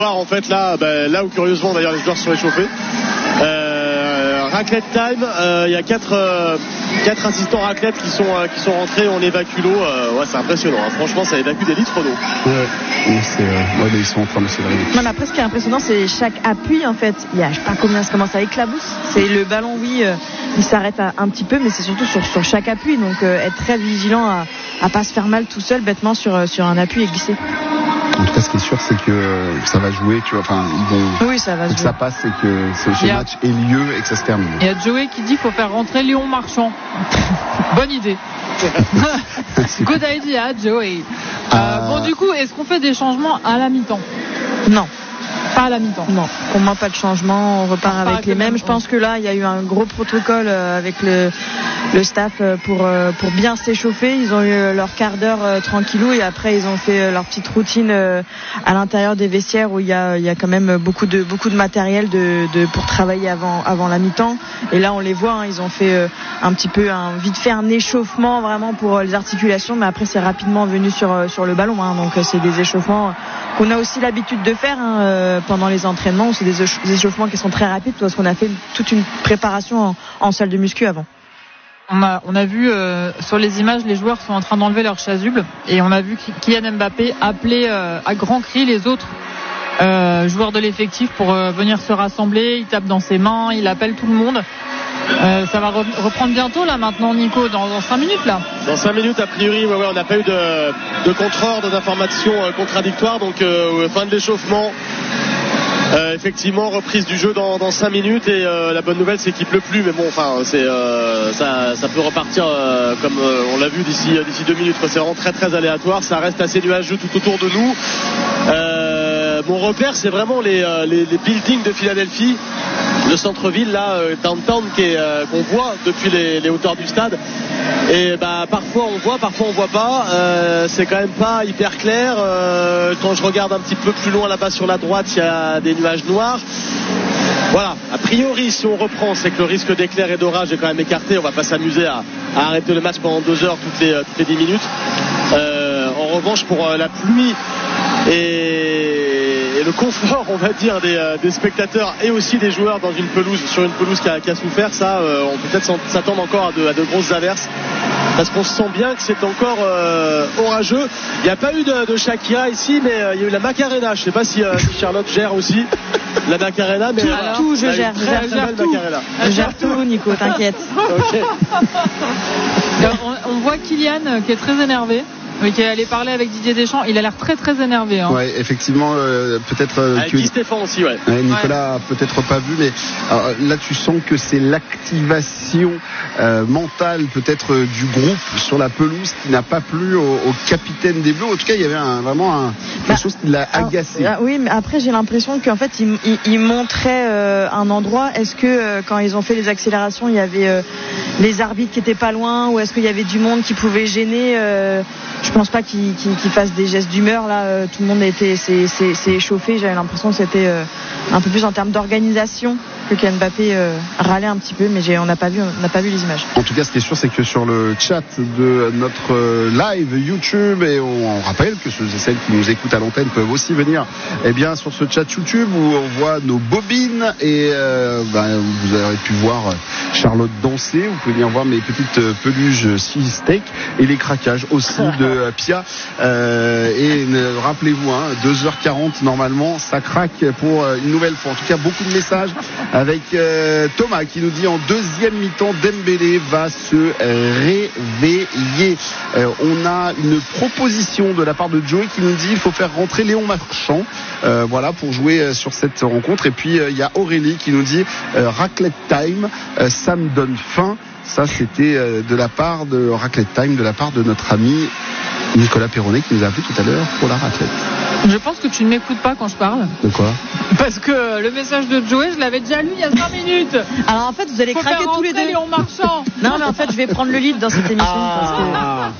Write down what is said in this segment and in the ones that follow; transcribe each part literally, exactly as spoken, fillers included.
En fait là, bah, là où curieusement d'ailleurs les joueurs se sont échauffés. Euh, raclette time, il euh, y a quatre, euh, quatre assistants raclette qui sont, euh, qui sont rentrés, on évacue l'eau. Euh, ouais, c'est impressionnant, hein. Franchement ça évacue des litres d'eau. Ouais, c'est, euh, ouais, mais ils sont en train de se réveiller. Non, mais après ce qui est impressionnant c'est chaque appui en fait. Il y a je sais pas combien ça commence à éclabousse. C'est le ballon, oui, euh, il s'arrête à, un petit peu, mais c'est surtout sur, sur chaque appui. Donc euh, être très vigilant à, à pas se faire mal tout seul bêtement sur, sur un appui et glisser. En tout cas, ce qui est sûr, c'est que ça va jouer, tu vois. Enfin, ils vont. Oui, ça va jouer. Que ça passe et que ce, ce match ait lieu et que ça se termine. Il y a Joey qui dit qu'il faut faire rentrer Léon Marchand. Bonne idée. Good idea, Joey. Euh, euh... Bon, du coup, est-ce qu'on fait des changements à la mi-temps ? Non. Pas à la mi-temps. Non, pour moi pas de changement, on repart on avec les mêmes. Je pense que là il y a eu un gros protocole avec le, le staff pour, pour bien s'échauffer. Ils ont eu leur quart d'heure tranquillou et après ils ont fait leur petite routine à l'intérieur des vestiaires où il y a, il y a quand même beaucoup de, beaucoup de matériel de, de, pour travailler avant, avant la mi-temps. Et là on les voit, hein, ils ont fait un petit peu un, vite fait un échauffement vraiment pour les articulations, mais après c'est rapidement venu sur, sur le ballon. Hein, donc c'est des échauffements qu'on a aussi l'habitude de faire. Hein, pendant les entraînements, c'est des échauffements qui sont très rapides parce qu'on a fait toute une préparation en, en salle de muscu avant. On a, on a vu euh, sur les images, les joueurs sont en train d'enlever leurs chasubles et on a vu Kylian Mbappé appeler euh, à grands cris les autres euh, joueurs de l'effectif pour euh, venir se rassembler. Il tape dans ses mains, il appelle tout le monde. Euh, ça va re- reprendre bientôt là maintenant, Nico, dans, dans cinq minutes là. Dans cinq minutes a priori, ouais, ouais, on n'a pas eu de, de contre-ordre, d'informations euh, contradictoires, donc euh, fin de l'échauffement. Euh, effectivement, reprise du jeu dans, dans cinq minutes et euh, la bonne nouvelle c'est qu'il pleut plus, mais bon, enfin, c'est euh, ça, ça peut repartir euh, comme euh, on l'a vu d'ici d'ici deux minutes. Quoi. C'est vraiment très très aléatoire, ça reste assez nuageux tout autour de nous. Euh, mon repère, c'est vraiment les, les, les buildings de Philadelphie, le centre-ville là, euh, downtown, qui est, euh, qu'on voit depuis les, les hauteurs du stade. Et bah parfois on voit, parfois on voit pas. Euh, c'est quand même pas hyper clair. Euh, quand je regarde un petit peu plus loin là-bas sur la droite, il y a des nuages noirs. Voilà. A priori, si on reprend, c'est que le risque d'éclair et d'orage est quand même écarté. On va pas s'amuser à, à arrêter le match pendant deux heures toutes les toutes les dix minutes. Euh, en revanche, pour euh, la pluie et, et le confort, on va dire, des, euh, des spectateurs et aussi des joueurs dans une pelouse, sur une pelouse qui a, qui a souffert, ça, euh, on peut peut-être s'attendre encore à de, à de grosses averses. Parce qu'on sent bien que c'est encore euh, orageux. Il n'y a pas eu de, de Shakira ici, mais euh, il y a eu la Macarena. Je ne sais pas si, euh, si Charlotte gère aussi la Macarena, mais tout, euh, tout je gère, très, gère, très gère belle tout. Macarena. Je gère tout, Nico, t'inquiète. Okay. on, on voit Kylian qui est très énervé. Oui, qui est allé parler avec Didier Deschamps. Il a l'air très très énervé. Hein. Ouais, effectivement, euh, peut-être. Euh, avec que... Guy Stéphane aussi, ouais. ouais Nicolas ouais. a peut-être pas vu, mais alors, là tu sens que c'est l'activation euh, mentale peut-être euh, du groupe sur la pelouse qui n'a pas plu au, au capitaine des Bleus. En tout cas, il y avait un, vraiment un, quelque bah, chose qui l'a agacé. Alors, oui, mais après j'ai l'impression qu'en fait il, il, il montrait euh, un endroit. Est-ce que euh, quand ils ont fait les accélérations, il y avait euh, les arbitres qui étaient pas loin, ou est-ce qu'il y avait du monde qui pouvait gêner euh, Je pense pas qu'ils qu qu fassent des gestes d'humeur là. Euh, tout le monde était s'est échauffé. J'avais l'impression que c'était euh, un peu plus en termes d'organisation que Kylian Mbappé euh, râlait un petit peu, mais on n'a pas vu, on n'a pas vu les images. En tout cas, ce qui est sûr, c'est que sur le chat de notre live YouTube, et on, on rappelle que ceux et celles qui nous écoutent à l'antenne peuvent aussi venir, eh bien, sur ce chat YouTube où on voit nos bobines et euh, ben, vous avez pu voir Charlotte danser. Vous pouvez venir voir mes petites peluches six steak et les craquages aussi de Pia. Euh, et rappelez-vous, hein, deux heures quarante normalement, ça craque pour une nouvelle fois. En tout cas, beaucoup de messages. Avec euh, Thomas qui nous dit en deuxième mi-temps, Dembélé va se réveiller. Euh, on a une proposition de la part de Joey qui nous dit il faut faire rentrer Léon Marchand, euh, voilà, pour jouer euh, sur cette rencontre. Et puis il euh, y a Aurélie qui nous dit euh, raclette time, euh, ça me donne faim. Ça, c'était euh, de la part de Raclette Time, de la part de notre ami Nicolas Perronnet qui nous a appelé tout à l'heure pour la raclette. Je pense que tu ne m'écoutes pas quand je parle. De quoi? Parce que le message de Joey, je l'avais déjà lu il y a cinq minutes. Alors en fait, vous allez Faut craquer tous les deux. Léon Marchand. Non, mais en fait, je vais prendre le lead dans cette émission. Ah. Parce que...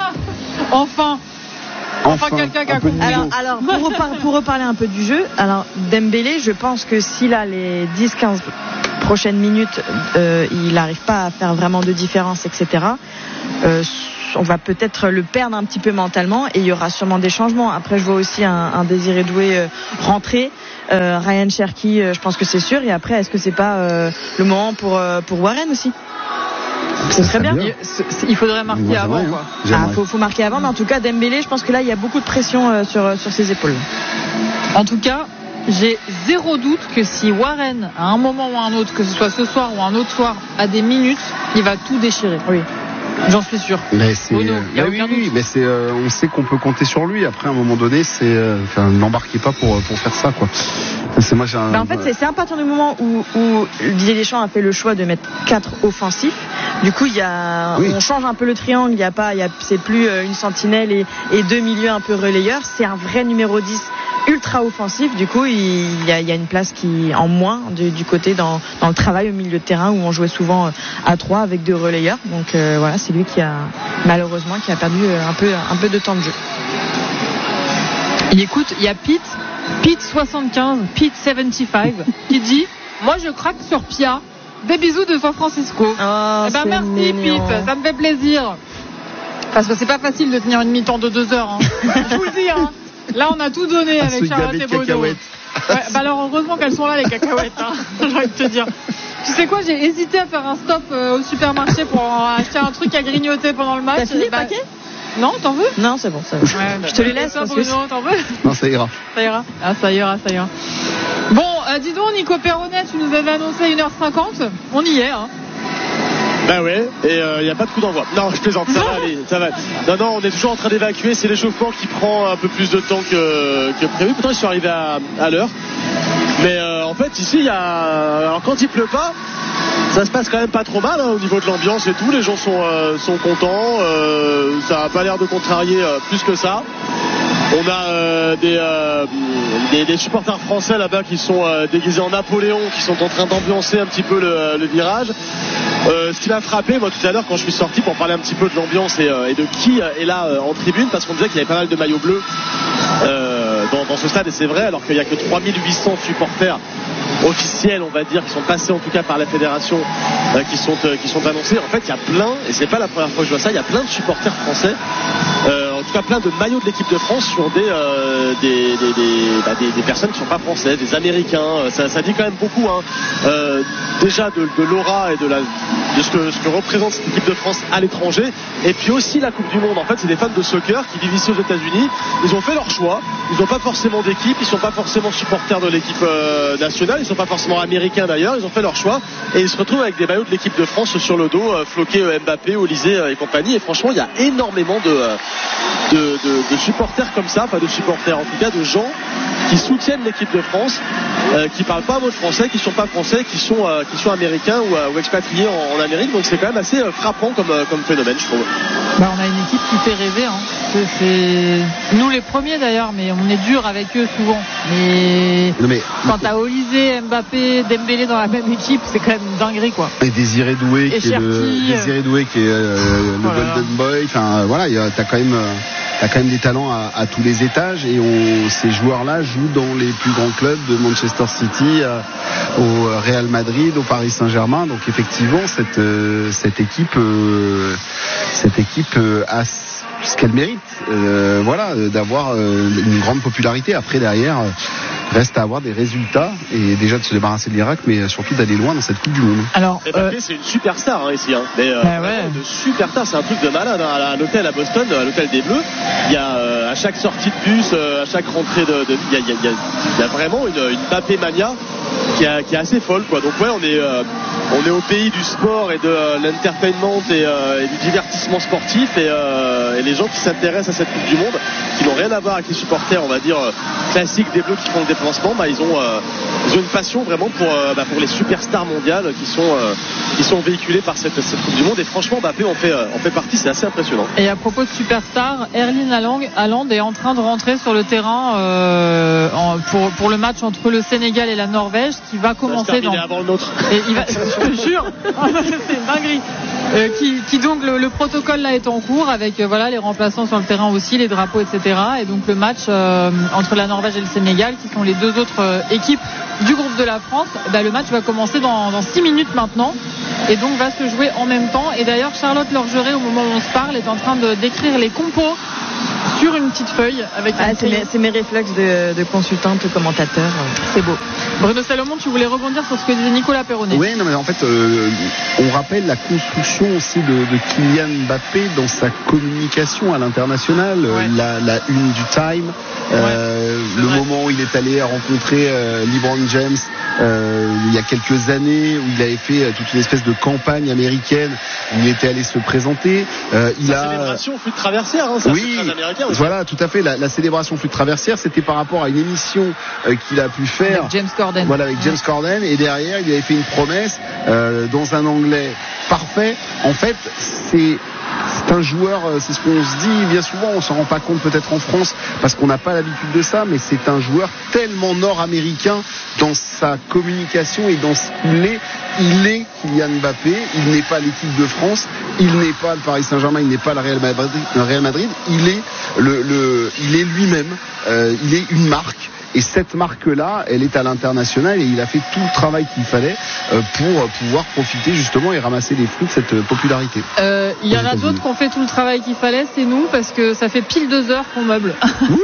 Enfin. Enfin, enfin quelqu'un qui a compris. Alors, alors pour, repar- pour reparler un peu du jeu, alors Dembélé, je pense que s'il a les dix quinze prochaines minutes, euh, il n'arrive pas à faire vraiment de différence, et cetera. Euh, on va peut-être le perdre un petit peu mentalement et il y aura sûrement des changements. Après, je vois aussi un, un Désiré Doué euh, rentrer. Euh, Ryan Cherki, euh, je pense que c'est sûr. Et après, est-ce que c'est pas euh, le moment pour euh, pour Warren aussi? Ce serait bien. bien. Il faudrait marquer Moi, avant. Quoi. Ah, faut, faut marquer avant, mais en tout cas, Dembélé, je pense que là, il y a beaucoup de pression euh, sur sur ses épaules. En tout cas, j'ai zéro doute que si Warren, à un moment ou à un autre, que ce soit ce soir ou un autre soir, a des minutes, il va tout déchirer. Oui. J'en suis sûr. Mais c'est, Bruno, y a bah aucun oui, oui, doute. mais c'est, euh, on sait qu'on peut compter sur lui. Après, à un moment donné, c'est, euh, enfin, n'embarquez pas pour pour faire ça, quoi. C'est moi, j'ai un, bah en fait, c'est, c'est à partir du moment où, où Didier Deschamps a fait le choix de mettre quatre offensifs. Du coup, il y a, oui. on change un peu le triangle. Il y a pas, il y a, c'est plus une sentinelle et, et deux milieux un peu relayeurs. C'est un vrai numéro dix ultra offensif. Du coup, il y a, il y a une place qui en moins du, du côté dans, dans le travail au milieu de terrain où on jouait souvent à trois avec deux relayeurs. Donc euh, voilà, c'est lui qui a malheureusement qui a perdu un peu un peu de temps de jeu. Et écoute, il y a Pete, Pete soixante-quinze, Pete soixante-quinze qui dit moi je craque sur Pia. Des bisous de San Francisco. Oh, eh ben merci mignon. Pete, ça me fait plaisir. Parce que c'est pas facile de tenir une mi-temps de deux heures. Hein. Je vous le dis. Hein. Là, on a tout donné à avec Charlotte et Bono. Ouais, bah alors heureusement qu'elles sont là les cacahuètes. Hein. J'ai envie de te dire. Tu sais quoi, j'ai hésité à faire un stop euh, au supermarché pour acheter un truc à grignoter pendant le match. T'as fini le bah, paquet? Non, t'en veux? Non, c'est bon, ça va. Ouais, je te les laisse. Ça, Bruno, que... t'en veux? Non, ça ira. Ça ira. Ah, ça ira, ça ira. Bon, euh, dis donc, Nico Perronnet, tu nous avais annoncé une heure cinquante. On y est, hein. Bah ouais, et il euh, n'y a pas de coup d'envoi. Non, je plaisante, ça va aller, ça va. Non, non, on est toujours en train d'évacuer. C'est l'échauffement qui prend un peu plus de temps que, que prévu. Pourtant, ils sont arrivés à, à l'heure. Mais euh, en fait, ici, il y a. Alors, quand il pleut pas, ça se passe quand même pas trop mal hein, au niveau de l'ambiance et tout. Les gens sont, euh, sont contents. Euh, ça n'a pas l'air de contrarier euh, plus que ça. On a euh, des, euh, des, des supporters français là-bas qui sont euh, déguisés en Napoléon, qui sont en train d'ambiancer un petit peu le, le virage. Euh, ce qui m'a frappé, moi, tout à l'heure, quand je suis sorti pour parler un petit peu de l'ambiance et, euh, et de qui est là euh, en tribune, parce qu'on disait qu'il y avait pas mal de maillots bleus euh, dans, dans ce stade, et c'est vrai, alors qu'il n'y a que trois mille huit cents supporters officiels, on va dire, qui sont passés en tout cas par la fédération, euh, qui sont euh, qui sont annoncés. En fait, il y a plein, et c'est pas la première fois que je vois ça, il y a plein de supporters français. Euh, en tout cas plein de maillots de l'équipe de France sur des euh, des, des, des, bah, des, des personnes qui ne sont pas françaises, des Américains. Ça, ça dit quand même beaucoup hein. euh, déjà de, de l'aura et de, la, de ce, que, ce que représente cette équipe de France à l'étranger, et puis aussi la Coupe du Monde. En fait, c'est des fans de soccer qui vivent ici aux États-Unis. Ils ont fait leur choix, ils n'ont pas forcément d'équipe, ils ne sont pas forcément supporters de l'équipe euh, nationale, ils ne sont pas forcément américains d'ailleurs, ils ont fait leur choix et ils se retrouvent avec des maillots de l'équipe de France sur le dos, euh, floqués euh, Mbappé, Olysée euh, et compagnie. Et franchement, il y a énormément de euh, De, de, de supporters comme ça, pas de supporters en tout cas, de gens qui soutiennent l'équipe de France, euh, qui parlent pas un mot de français, qui sont pas français, qui sont euh, qui sont américains ou, euh, ou expatriés en, en Amérique. Donc c'est quand même assez euh, frappant comme euh, comme phénomène, je trouve. Bah, on a une équipe qui fait rêver. Hein. C'est, c'est nous les premiers d'ailleurs, mais on est dur avec eux souvent. Mais, non, mais quand t'as Olysée, Mbappé, Dembélé dans la même équipe, c'est quand même une dinguerie quoi. Et Désiré Doué et qui est le Désiré Doué qui est euh, le oh Golden Boy. Enfin voilà, y a, t'as quand même euh, t'as quand même des talents à, à tous les étages, et on, ces joueurs-là jouent dans les plus grands clubs de Manchester City, euh, au Real Madrid, au Paris Saint-Germain. Donc effectivement, cette euh, cette équipe euh, cette équipe euh, a ce qu'elle mérite, euh, voilà, d'avoir euh, une grande popularité. Après derrière, euh, reste à avoir des résultats, et déjà de se débarrasser de l'Irak, mais surtout d'aller loin dans cette Coupe du Monde. Alors, Mbappé, euh... c'est une superstar hein, ici, hein. Mais, euh, bah ouais. de superstar, c'est un truc de malade. Hein. À l'hôtel à Boston, à l'hôtel des Bleus, il y a euh, à chaque sortie de bus, euh, à chaque rentrée de, de il y a, il y a, il y a vraiment une, une Mbappé mania qui, a, qui est assez folle, quoi. Donc ouais, on est euh, on est au pays du sport et de euh, l'entertainment et, euh, et du divertissement sportif, et, euh, et les gens qui s'intéressent à cette Coupe du Monde, qui n'ont rien à voir avec les supporters, on va dire euh, classiques des Bleus qui font le déplacement, bah, ils ont euh, ils ont une passion vraiment pour euh, bah, pour les superstars mondiales qui sont euh, qui sont véhiculées par cette, cette Coupe du Monde. Et franchement, Mbappé en fait euh, en fait partie, c'est assez impressionnant. Et à propos de superstars, Erling Haaland est en train de rentrer sur le terrain euh, en, pour pour le match entre le Sénégal et la Norvège, qui va commencer dans avant le nôtre. Et il va, je te jure, c'est une dinguerie. Euh, qui, qui donc le, le protocole là est en cours avec euh, voilà les remplaçants sur le terrain aussi, les drapeaux, et cetera. Et donc le match euh, entre la Norvège et le Sénégal, qui sont les deux autres euh, équipes du groupe de la France, bah, le match va commencer dans, dans six minutes maintenant. et donc va se jouer en même temps. Et d'ailleurs, Charlotte Lorgeret, au moment où on se parle, est en train de d'écrire les compos sur une petite feuille avec ah, un c'est, mes, c'est mes réflexes de, de consultante commentateur. C'est beau. Bruno Salomon, tu voulais rebondir sur ce que disait Nicolas Perronnet. Oui, non, mais en fait, euh, on rappelle la construction aussi de, de Kylian Mbappé dans sa communication à l'international, ouais. la, la une du Time, euh, ouais, le vrai. moment où il est allé rencontrer euh, LeBron James euh, il y a quelques années, où il avait fait euh, toute une espèce de campagne américaine, où il était allé se présenter. Euh, il la a... célébration flûte traversière, hein, ça, oui, c'est très américain aussi. Voilà, tout à fait. La, la célébration flûte traversière, c'était par rapport à une émission euh, qu'il a pu faire. Avec James Corden. Voilà, avec James Corden. Et derrière, il avait fait une promesse euh, dans un anglais parfait. En fait, c'est c'est un joueur, c'est ce qu'on se dit bien souvent, on s'en rend pas compte peut-être en France parce qu'on n'a pas l'habitude de ça, mais c'est un joueur tellement nord-américain dans sa communication et dans ce qu'il est. Il est Kylian Mbappé, il n'est pas l'équipe de France, il n'est pas le Paris Saint-Germain, il n'est pas le Real Madrid, le Real Madrid, il est le, le il est lui-même, euh, il est une marque. Et cette marque-là, elle est à l'international et il a fait tout le travail qu'il fallait pour pouvoir profiter justement et ramasser les fruits de cette popularité. Euh, il y en a d'autres qui ont fait tout le travail qu'il fallait, c'est nous, parce que ça fait pile deux heures qu'on meuble.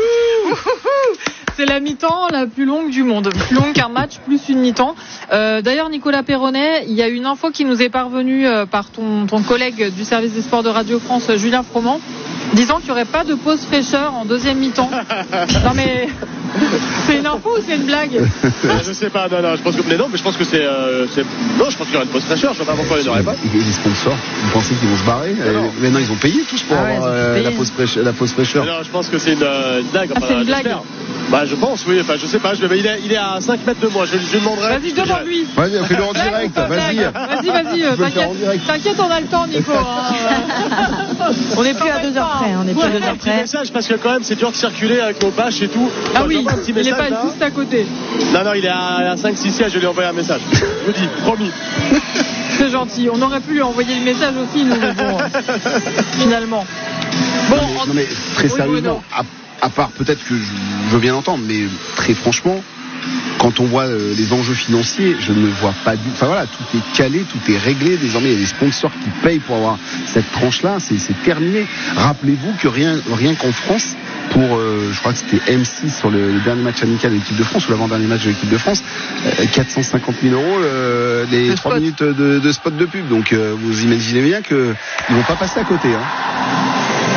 C'est la mi-temps la plus longue du monde, plus longue qu'un match plus une mi-temps. Euh, d'ailleurs, Nicolas Perronnet, il y a une info qui nous est parvenue euh, par ton, ton collègue du service des sports de Radio France, Julien Froment, disant qu'il n'y aurait pas de pause fraîcheur en deuxième mi-temps. Non mais c'est une info ou c'est une blague? euh, Je sais pas, non, non, je pense que mais non, mais je pense que c'est, euh, c'est... non, je pense qu'il y aura une pause fraîcheur. Je vois pas pourquoi il n'y aurait pas. Et les sponsors, vous pensez qu'ils vont se barrer? non. Mais non, ils ont payé tous pour ah ouais, avoir euh, la pause fraîcheur. La pause fraîcheur. Non, je pense que c'est une, euh, une blague. Ah, enfin, c'est une blague. Bah, je pense, oui. Enfin, je sais pas. Je vais... il, est, il est à cinq mètres de moi. Je, je lui demanderai. Vas-y, demande-lui. Vas-y, fais-le en direct. Vas-y. Vas-y, vas-y. T'inquiète, t'inquiète, on a le temps, Nico. Hein. On n'est plus à deux heures près. On est plus à deux heures près. Message parce que quand même, c'est dur de circuler avec nos bâches et tout. Ah oui, il n'est pas là. Juste à côté. Non, non, il est à cinq six sièges. Je lui ai envoyé un message. Je vous dis, promis. C'est gentil. On aurait pu lui envoyer le message aussi, nous, mais bon, finalement. Bon, non, mais, non, mais très sérieusement, à, à part peut-être que je, je veux bien entendre, mais très franchement, quand on voit euh, les enjeux financiers, je ne vois pas du. Enfin voilà, tout est calé, tout est réglé. Désormais, il y a des sponsors qui payent pour avoir cette tranche-là. C'est, c'est terminé. Rappelez-vous que rien, rien qu'en France, pour, euh, je crois que c'était M six sur le, le dernier match amical de l'équipe de France ou l'avant-dernier match de l'équipe de France, euh, quatre cent cinquante mille euros euh, les trois minutes de, de spot de pub. Donc euh, vous imaginez bien qu'ils ne vont pas passer à côté. Hein.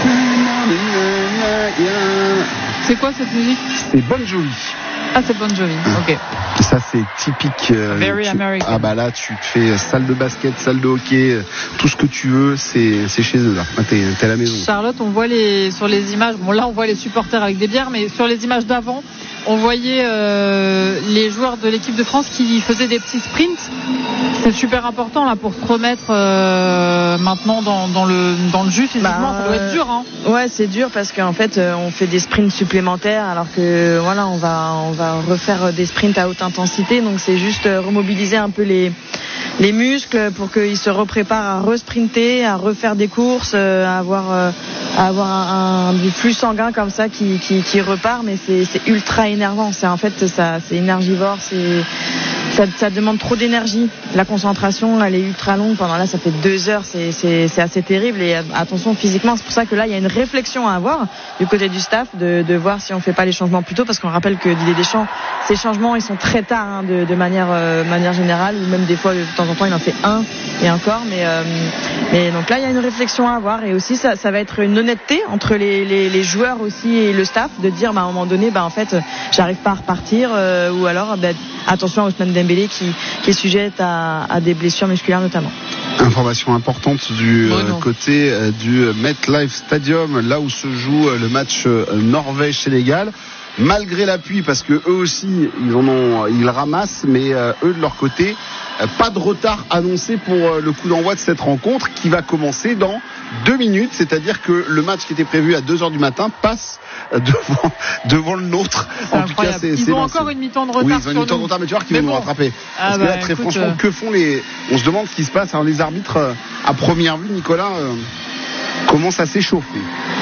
C'est quoi cette musique? C'est Bon Jovi. Ah, c'est Bon Jovi, ok. Ça, c'est typique. Euh, Very tu, American. Ah, bah là, tu te fais salle de basket, salle de hockey, tout ce que tu veux, c'est, c'est chez eux, là. Ah, t'es, t'es à la maison. Charlotte, on voit les, sur les images, bon, là, on voit les supporters avec des bières, mais sur les images d'avant, on voyait euh, les joueurs de l'équipe de France qui faisaient des petits sprints. C'est super important là pour se remettre euh, maintenant dans, dans le dans le jus physiquement. Bah, ça doit être dur, hein. Ouais, c'est dur parce qu'en fait euh, on fait des sprints supplémentaires alors que voilà on va on va refaire des sprints à haute intensité, donc c'est juste euh, remobiliser un peu les les muscles pour qu'ils se repréparent à re-sprinter, à refaire des courses, euh, à avoir euh, à avoir un, un du flux sanguin comme ça qui qui, qui repart, mais c'est c'est ultra énervant. C'est en fait ça c'est énergivore, c'est Ça, ça demande trop d'énergie. La concentration, elle est ultra longue. Pendant là, ça fait deux heures. C'est, c'est, c'est assez terrible. Et attention physiquement. C'est pour ça que là, il y a une réflexion à avoir du côté du staff de, de voir si on fait pas les changements plus tôt. Parce qu'on rappelle que Didier Deschamps, ces changements, ils sont très tard hein, de, de manière, euh, manière générale. Ou même des fois, de temps en temps, il en fait un et encore. Mais, euh, mais donc là, il y a une réflexion à avoir. Et aussi, ça, ça va être une honnêteté entre les, les, les joueurs aussi et le staff de dire, bah, à un moment donné, bah, en fait, j'arrive pas à repartir. Euh, ou alors, bah, attention à Ousmane Dembélé qui, qui est sujette à, à des blessures musculaires notamment. Information importante du oh euh, côté euh, du MetLife Stadium, là où se joue euh, le match euh, Norvège-Sénégal. Malgré l'appui, parce que eux aussi ils en ont, ils ramassent, mais euh, eux de leur côté, euh, pas de retard annoncé pour euh, le coup d'envoi de cette rencontre qui va commencer dans deux minutes, c'est-à-dire que le match qui était prévu à deux heures du matin passe euh, devant, devant le nôtre. C'est en tout cas, c'est, ils c'est ont lancé. Encore une mi-temps de retard. Oui, ils ont une mi-temps de retard, mais tu vois qu'ils vont bon. nous rattraper. Ah parce bah, que là, très écoute, franchement, euh... que font les, on se demande ce qui se passe. Alors, les arbitres, euh, à première vue, Nicolas, euh, commencent à s'échauffer.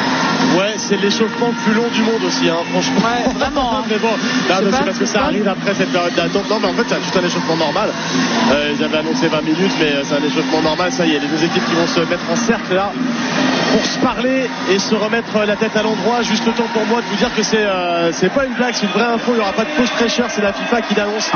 Ouais, c'est l'échauffement le plus long du monde aussi, hein, franchement. Ouais, vraiment. Hein. Mais bon, non, mais c'est parce que ça arrive après cette période d'attente. Non, mais en fait, c'est tout un échauffement normal. Euh, ils avaient annoncé vingt minutes, mais c'est un échauffement normal. Ça y est, les deux équipes qui vont se mettre en cercle là pour se parler et se remettre la tête à l'endroit. Juste le temps pour moi de vous dire que c'est euh, c'est pas une blague, c'est une vraie info. Il n'y aura pas de pause fraîcheur. C'est la FIFA qui l'annonce.